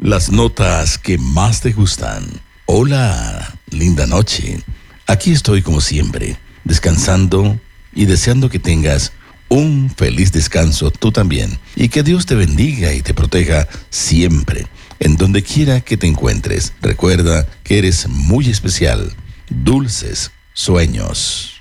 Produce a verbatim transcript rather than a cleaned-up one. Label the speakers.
Speaker 1: las notas que más te gustan. Hola, linda noche. Aquí estoy como siempre, descansando y deseando que tengas un feliz descanso tú también. Y que Dios te bendiga y te proteja siempre, en donde quiera que te encuentres. Recuerda que eres muy especial. Dulces sueños.